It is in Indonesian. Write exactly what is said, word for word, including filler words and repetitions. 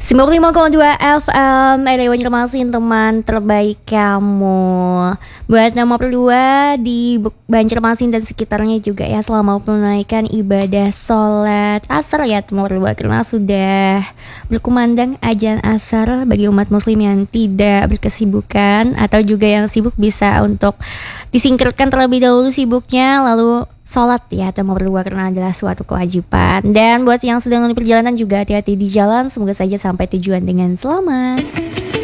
sembilan puluh lima koma dua F M Radio Banjarmasin, teman terbaik kamu. Buat nomor dua di Banjarmasin dan sekitarnya juga ya, selamat menunaikan ibadah sholat asar ya nomor dua, karena sudah berkumandang azan asar. Bagi umat muslim yang tidak berkesibukan atau juga yang sibuk, bisa untuk disingkirkan terlebih dahulu sibuknya, lalu sholat ya nomor dua, karena adalah suatu kewajiban. Dan buat yang sedang di perjalanan juga hati-hati di jalan, semoga saja sampai tujuan dengan selamat.